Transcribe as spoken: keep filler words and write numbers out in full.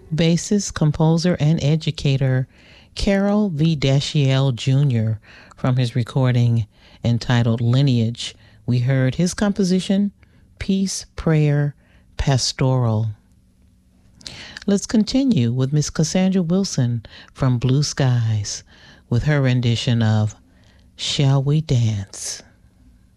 Bassist, composer, and educator Carol V. Dashiell Junior From his recording entitled Lineage, we heard his composition, Peace, Prayer, Pastoral. Let's continue with Miss Cassandra Wilson from Blue Skies with her rendition of Shall We Dance?